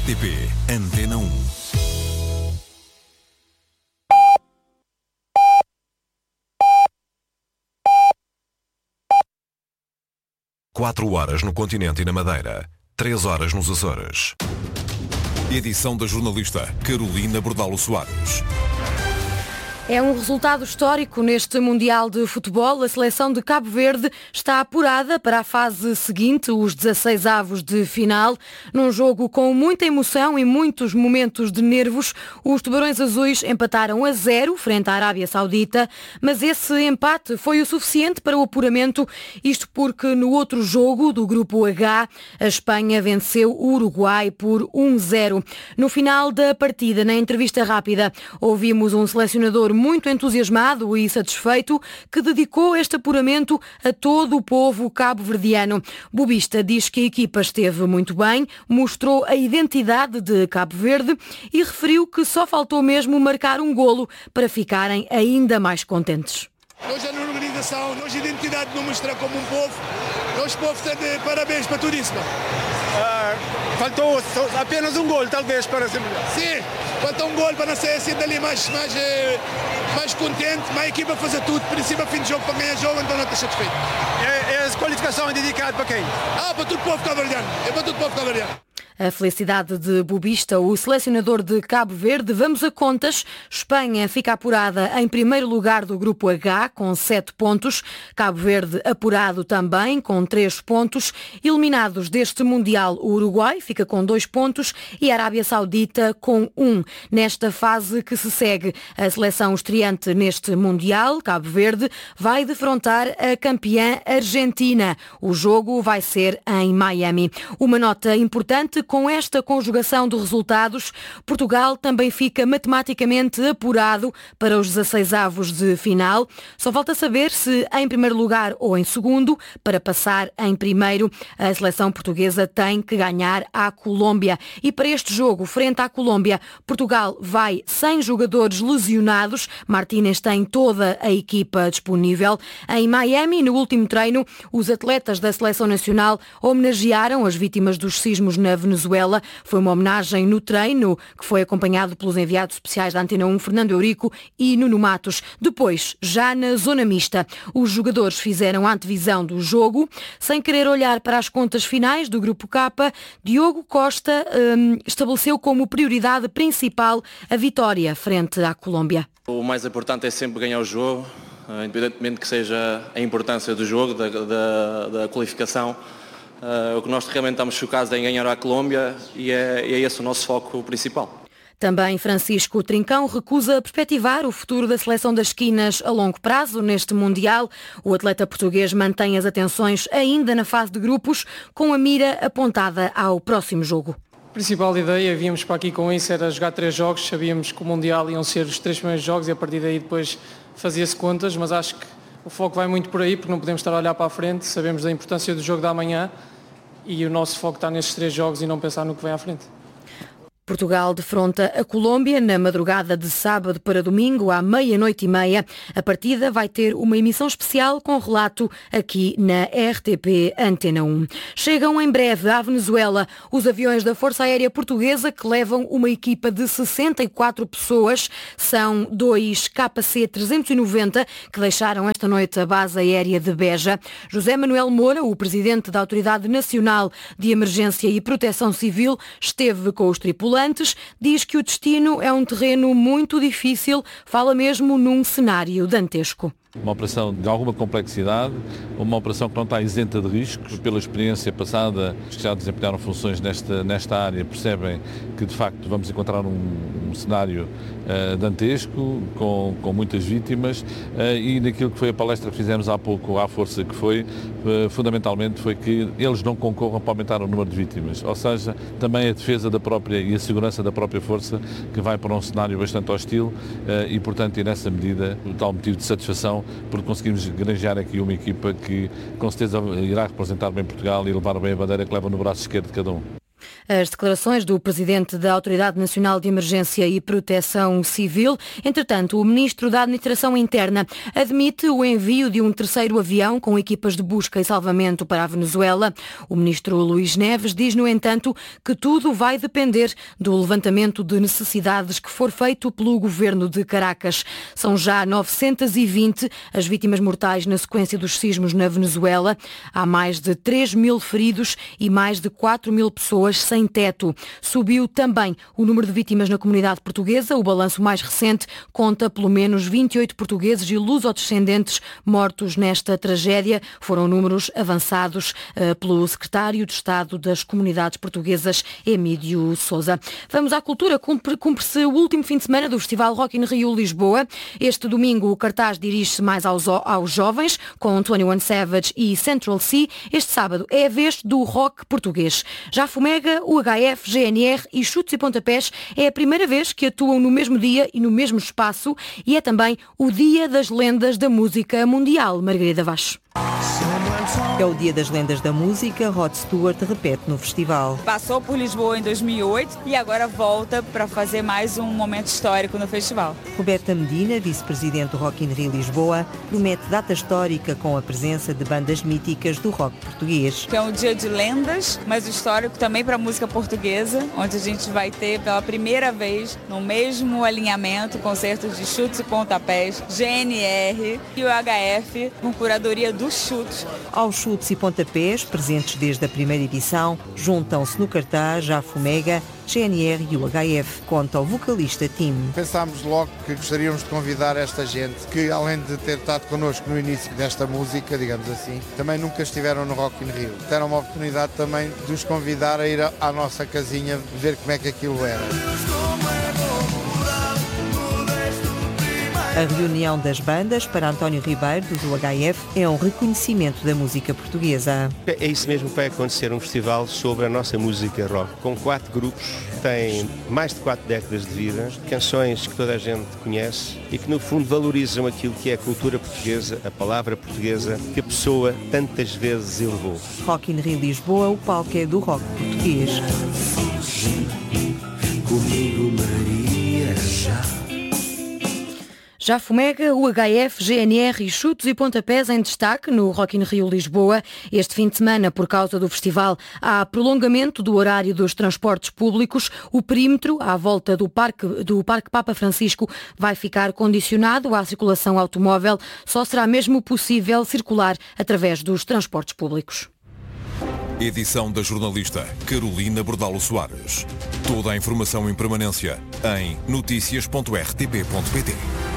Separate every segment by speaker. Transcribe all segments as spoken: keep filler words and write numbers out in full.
Speaker 1: T P Antena um. Quatro horas no continente e na Madeira. Três horas nos Açores. Edição da jornalista Carolina Bordalo Soares.
Speaker 2: É um resultado histórico neste Mundial de Futebol. A seleção de Cabo Verde está apurada para a fase seguinte, os dezasseis avos de final. Num jogo com muita emoção e muitos momentos de nervos, os Tubarões Azuis empataram a zero frente à Arábia Saudita, mas esse empate foi o suficiente para o apuramento, isto porque no outro jogo do Grupo H, a Espanha venceu o Uruguai por um a zero. No final da partida, na entrevista rápida, ouvimos um selecionador muito entusiasmado e satisfeito que dedicou este apuramento a todo o povo cabo-verdiano. Bobista diz que a equipa esteve muito bem, mostrou a identidade de Cabo Verde e referiu que só faltou mesmo marcar um golo para ficarem ainda mais contentes.
Speaker 3: Nós, a organização, nós, a identidade não mostrar como um povo. Nós, povo, está de parabéns para tudo isso.
Speaker 4: Ah, faltou apenas um gol, talvez, para ser melhor.
Speaker 3: Sim, faltou um gol para não ser assim dali mais, mais, mais contente. Mas a equipa fazer tudo, princípio, fim de jogo, para ganhar jogo, então não está satisfeito.
Speaker 4: É, é a qualificação é dedicada para quem?
Speaker 3: Ah, para todo o povo cabo-verdiano. É para todo o povo cabo-verdiano.
Speaker 2: A felicidade de Bobista, o selecionador de Cabo Verde. Vamos a contas. Espanha fica apurada em primeiro lugar do Grupo H, com sete pontos. Cabo Verde apurado também, com três pontos. Eliminados deste Mundial, o Uruguai fica com dois pontos e a Arábia Saudita com um. Nesta fase que se segue, a seleção estreante neste Mundial, Cabo Verde, vai defrontar a campeã Argentina. O jogo vai ser em Miami. Uma nota importante: com esta conjugação de resultados, Portugal também fica matematicamente apurado para os dezasseis avos de final. Só falta saber se em primeiro lugar ou em segundo. Para passar em primeiro, a seleção portuguesa tem que ganhar à Colômbia. E para este jogo, frente à Colômbia, Portugal vai sem jogadores lesionados. Martínez tem toda a equipa disponível. Em Miami, no último treino, os atletas da seleção nacional homenagearam as vítimas dos sismos na Venezuela. Venezuela. Foi uma homenagem no treino que foi acompanhado pelos enviados especiais da Antena um, Fernando Eurico e Nuno Matos. Depois, já na zona mista, os jogadores fizeram a antevisão do jogo. Sem querer olhar para as contas finais do Grupo K, Diogo Costa hum, estabeleceu como prioridade principal a vitória frente à Colômbia.
Speaker 5: O mais importante é sempre ganhar o jogo, independentemente que seja a importância do jogo, da, da, da qualificação. Uh, o que nós realmente estamos focados é em ganhar a Colômbia e é, e é esse o nosso foco principal.
Speaker 2: Também Francisco Trincão recusa perspectivar o futuro da seleção das esquinas a longo prazo neste Mundial. O atleta português mantém as atenções ainda na fase de grupos, com a mira apontada ao próximo jogo.
Speaker 6: A principal ideia, víamos para aqui com isso, era jogar três jogos. Sabíamos que o Mundial iam ser os três primeiros jogos e a partir daí depois fazia-se contas, mas acho que o foco vai muito por aí, porque não podemos estar a olhar para a frente. Sabemos da importância do jogo da manhã. E o nosso foco está nestes três jogos e não pensar no que vem à frente.
Speaker 2: Portugal defronta a Colômbia na madrugada de sábado para domingo, à meia-noite e meia. A partida vai ter uma emissão especial com relato aqui na R T P Antena um. Chegam em breve à Venezuela os aviões da Força Aérea Portuguesa que levam uma equipa de sessenta e quatro pessoas. São dois K C trezentos e noventa que deixaram esta noite a base aérea de Beja. José Manuel Moura, o presidente da Autoridade Nacional de Emergência e Proteção Civil, esteve com os tripulantes. Diz que o destino é um terreno muito difícil, fala mesmo num cenário dantesco.
Speaker 7: Uma operação de alguma complexidade, uma operação que não está isenta de riscos. Pela experiência passada, os que já desempenharam funções nesta, nesta área percebem que de facto vamos encontrar um, um cenário uh, dantesco, com, com muitas vítimas uh, e naquilo que foi a palestra que fizemos há pouco à força que foi, uh, fundamentalmente foi que eles não concorram para aumentar o número de vítimas, ou seja, também a defesa da própria e a segurança da própria força que vai para um cenário bastante hostil uh, e portanto e nessa medida o tal motivo de satisfação porque conseguimos granjear aqui uma equipa que com certeza irá representar bem Portugal e levar bem a bandeira que leva no braço esquerdo de cada um.
Speaker 2: As declarações do presidente da Autoridade Nacional de Emergência e Proteção Civil. Entretanto, o ministro da Administração Interna admite o envio de um terceiro avião com equipas de busca e salvamento para a Venezuela. O ministro Luís Neves diz, no entanto, que tudo vai depender do levantamento de necessidades que for feito pelo governo de Caracas. São já novecentas e vinte as vítimas mortais na sequência dos sismos na Venezuela. Há mais de três mil feridos e mais de quatro mil pessoas sem teto. Subiu também o número de vítimas na comunidade portuguesa. O balanço mais recente conta pelo menos vinte e oito portugueses e lusodescendentes mortos nesta tragédia. Foram números avançados uh, pelo secretário de Estado das Comunidades Portuguesas, Emílio Sousa. Vamos à cultura. Cumpre-se o último fim de semana do Festival Rock in Rio Lisboa. Este domingo o cartaz dirige-se mais aos, aos jovens, com vinte e um Savage e Central C. Este sábado é a vez do rock português. Já Fomega, o H F, G N R e Chutes e Pontapés é a primeira vez que atuam no mesmo dia e no mesmo espaço e é também o Dia das Lendas da Música Mundial. Margarida Vaz.
Speaker 8: É o Dia das Lendas da Música. Rod Stewart repete no festival.
Speaker 9: Passou por Lisboa em dois mil e oito e agora volta para fazer mais um momento histórico no festival.
Speaker 8: Roberta Medina, vice-presidente do Rock in Rio Lisboa, promete data histórica com a presença de bandas míticas do rock português.
Speaker 9: É um dia de lendas, mas histórico também para a música portuguesa, onde a gente vai ter pela primeira vez no mesmo alinhamento concertos de Chutes e Pontapés, G N R e o H F com curadoria dos chutes.
Speaker 8: Aos Chutes e Pontapés, presentes desde a primeira edição, juntam-se no cartaz Já Fomega, G N R e o H F, conta o vocalista Tim.
Speaker 10: Pensámos logo que gostaríamos de convidar esta gente que, além de ter estado connosco no início desta música, digamos assim, também nunca estiveram no Rock in Rio. Deram uma oportunidade também de os convidar a ir à nossa casinha, ver como é que aquilo era.
Speaker 8: A reunião das bandas para António Ribeiro, do H F, é um reconhecimento da música portuguesa.
Speaker 11: É isso mesmo que vai acontecer, um festival sobre a nossa música rock, com quatro grupos que têm mais de quatro décadas de vida, canções que toda a gente conhece e que no fundo valorizam aquilo que é a cultura portuguesa, a palavra portuguesa, que a pessoa tantas vezes elevou.
Speaker 8: Rock in Rio Lisboa, o palco é do rock português.
Speaker 2: Comigo, Maria, já. Já Fomega, o H F, G N R e Chutes e Pontapés em destaque no Rock in Rio Lisboa. Este fim de semana, por causa do festival, há prolongamento do horário dos transportes públicos. O perímetro à volta do Parque, do Parque Papa Francisco vai ficar condicionado à circulação automóvel. Só será mesmo possível circular através dos transportes públicos.
Speaker 1: Edição da jornalista Carolina Bordalo Soares. Toda a informação em permanência em notícias ponto r t p ponto p t.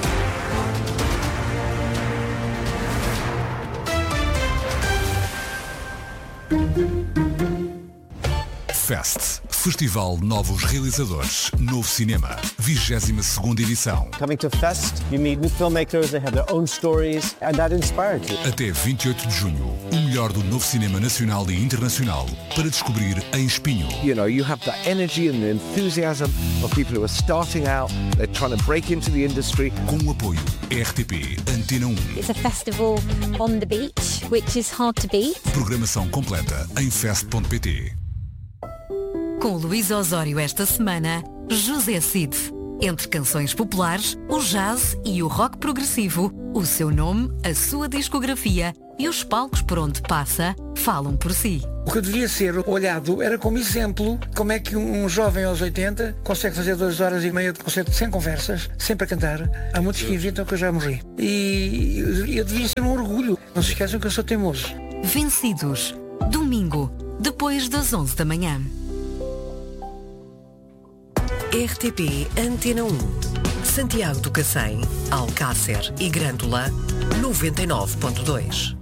Speaker 1: Fest, Festival Novos Realizadores, Novo Cinema, vigésima segunda edição.
Speaker 12: Coming to Fest, you meet new filmmakers, they have their own stories, and that inspires you.
Speaker 1: Até vinte e oito de junho, o melhor do novo cinema nacional e internacional para descobrir em Espinho.
Speaker 13: You know, you have the energy and the enthusiasm of people who are starting out, they're trying to break into the industry.
Speaker 1: Com o apoio R T P Antena um.
Speaker 14: It's a festival on the beach, which is hard to beat.
Speaker 1: Programação completa em fest ponto p t.
Speaker 15: Com Luís Osório esta semana, José Cid. Entre canções populares, o jazz e o rock progressivo, o seu nome, a sua discografia e os palcos por onde passa falam por si.
Speaker 16: O que devia ser olhado era como exemplo como é que um jovem aos oitenta consegue fazer duas horas e meia de concerto sem conversas, sempre a cantar. Há muitos que inventam que eu já morri. E eu devia ser um orgulho. Não se esqueçam que eu sou teimoso.
Speaker 15: Vencidos. Domingo, depois das onze da manhã.
Speaker 17: R T P Antena um. Santiago do Cacém, Alcácer e Grândola, noventa e nove ponto dois.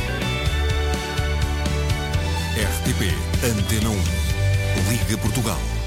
Speaker 1: R T P Antena um. Liga Portugal.